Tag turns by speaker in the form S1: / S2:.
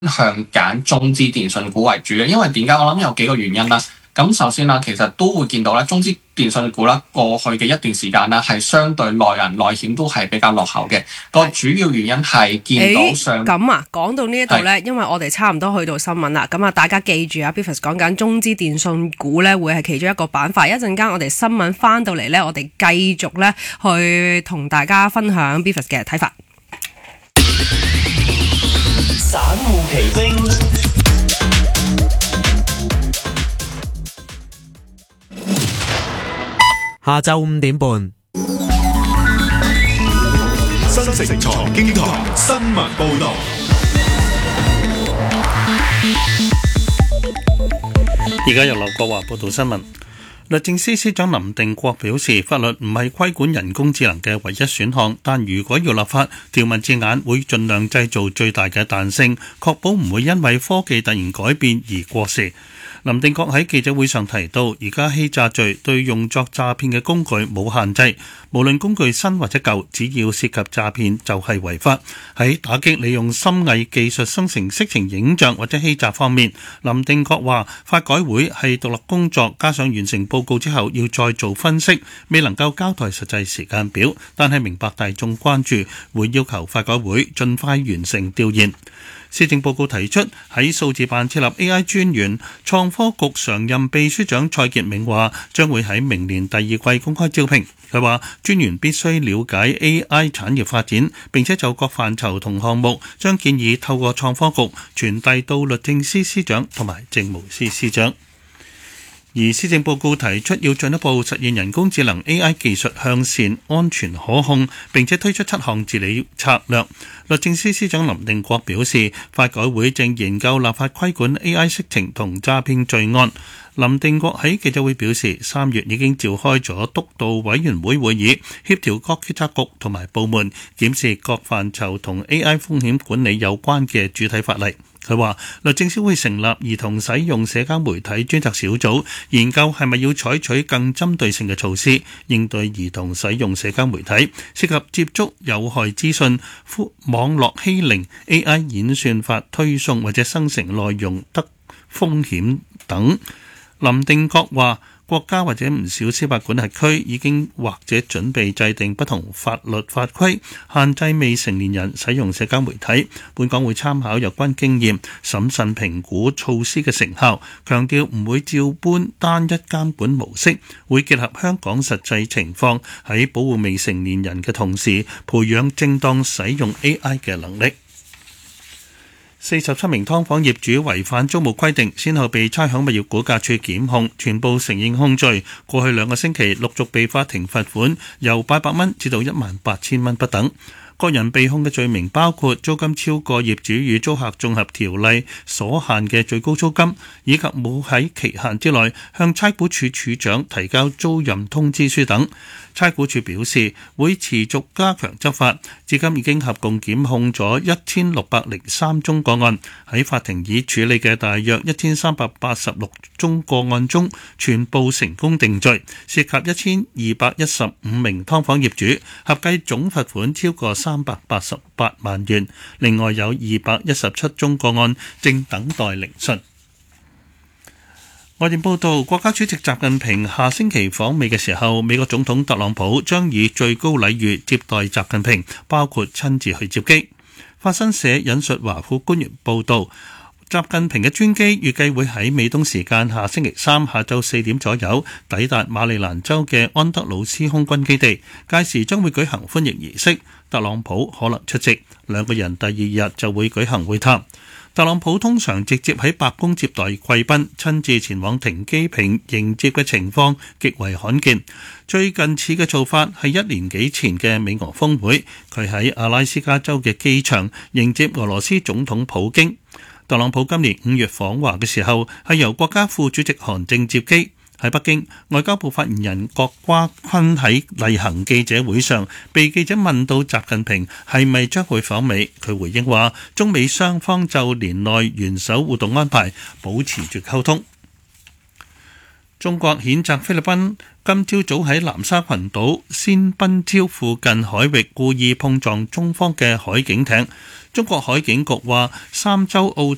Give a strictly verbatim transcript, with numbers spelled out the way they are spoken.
S1: 向揀中資電訊股為主嘅，因為點解？我諗有幾個原因啦。咁首先啦，其實都會見到咧，中資電訊股啦，過去嘅一段時間啦，係相對內銀內險都係比較落後嘅。個主要原因係見到上
S2: 咁啊，講到呢一度咧，因為我哋差唔多去到新聞啦，咁啊，大家記住啊 ，Beavis 講緊中資電訊股咧，會係其中一個板塊。一陣間我哋新聞翻到嚟咧，我哋繼續咧去同大家分享 Beavis 嘅睇法。
S3: 散戶奇兵，
S4: 下晝五點半，
S5: 新城財經台新聞報道。
S6: 而家由劉國華報道新聞。律政司司長林定國表示，法律唔係規管人工智能嘅唯一選項，但如果要立法，條文字眼會盡量製造最大嘅彈性，確保唔會因為科技突然改變而過時。林定國喺記者會上提到，而家欺詐罪對用作詐騙嘅工具冇限制，無論工具新或者舊，只要涉及詐騙就係違法。喺打擊利用深偽技術生成色情影像或者欺詐方面，林定國話法改會係獨立工作，加上完成報告之後要再做分析，未能夠交代實際時間表，但係明白大眾關注，會要求法改會盡快完成調研。施政報告提出喺數字辦設立 A I 專員，創科局常任秘書長蔡傑明話將會喺明年第二季公開招聘。佢話專員必須了解 A I 產業發展，並且就各範疇同項目將建議透過創科局傳遞到律政司司長同埋政務司司長。而施政報告提出要進一步實現人工智能 A I 技術向善、安全可控，並且推出七項治理策略。律政司司長林定國表示，法改會正研究立法規管 A I 色情同詐騙罪案。林定國喺記者會表示，三月已經召開咗督導委員會會議，協調各決策局同埋部門，檢視各範疇同 A I 風險管理有關嘅主體法例。佢話律政司會成立兒童使用社交媒體專責小組，研究係咪要採取更針對性嘅措施，應對兒童使用社交媒體涉及接觸有害資訊、網絡欺凌、A I 演算法推送或者生成內容得風險等。林定國話，國家或者唔少司法管轄區已經或者準備制定不同法律法規，限制未成年人使用社交媒體。本港會參考有關經驗，審慎評估措施嘅成效，強調唔會照搬單一監管模式，會結合香港實際情況，喺保護未成年人嘅同時，培養正當使用 A I 嘅能力。四十七名劏房業主違反租務規定，先後被差餉物業估價署檢控，全部承認控罪。過去兩個星期陸續被法庭罰款，由八百蚊至到一萬八千蚊不等。個人被控嘅罪名包括租金超過業主與租客綜合條例所限嘅最高租金，以及冇喺期限之內向差估署署長提交租賃通知書等。差估署表示會持續加強執法，至今已經合共檢控咗一千六百零三宗個案，喺法庭已處理嘅大約一千三百八十六宗個案中，全部成功定罪，涉及一千二百一十五名劏房業主，合計總罰款超過三百八十八萬元。另外有二百一十七宗個案正等待聆訊。外電報道，國家主席習近平下星期訪美嘅時候，美國總統特朗普將以最高禮遇接待習近平，包括親自去接機。法新社引述華府官員報道，習近平嘅專機預計會喺美東時間下星期三下晝四點左右抵達馬里蘭州嘅安德魯斯空軍基地，屆時將會舉行歡迎儀式，特朗普可能出席，兩個人第二日就會舉行會談。特朗普通常直接喺白宮接待貴賓，親自前往停機坪迎接嘅情況極為罕見。最近似嘅做法係一年幾前嘅美俄峰會，佢喺阿拉斯加州嘅機場迎接俄羅斯總統普京。特朗普今年五月訪華嘅時候，係由國家副主席韓正接機。喺北京，外交部發言人郭家坤喺例行記者會上被記者問到習近平係咪將會訪美，佢回應話中美雙方就年內元首互動安排保持住溝通。中國譴責菲律賓今朝早喺南沙群島仙賓礁附近海域故意碰撞中方嘅海警艇。中國海警局話，三艘澳艇